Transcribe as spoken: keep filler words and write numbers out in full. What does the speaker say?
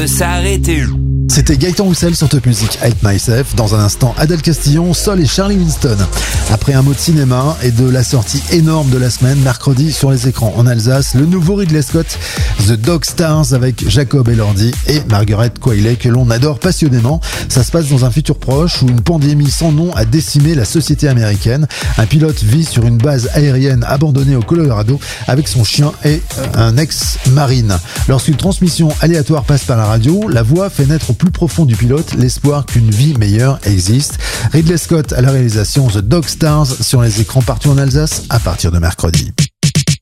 s'arrêter. C'était Gaëtan Roussel sur Top Music, Help Myself. Dans un instant, Adèle Castillon, Sol et Charlie Winston. Après un mot de cinéma et de la sortie énorme de la semaine, mercredi sur les écrans en Alsace, le nouveau Ridley Scott, The Dog Stars, avec Jacob Elordi et Margaret Qualley, que l'on adore passionnément. Ça se passe dans un futur proche où une pandémie sans nom a décimé la société américaine. Un pilote vit sur une base aérienne abandonnée au Colorado avec son chien et un ex-marine. Lorsqu'une transmission aléatoire passe par la radio, la voix fait naître au plus profond du pilote l'espoir qu'une vie meilleure existe. Ridley Scott à la réalisation, The Dog Stars sur les écrans partout en Alsace à partir de mercredi.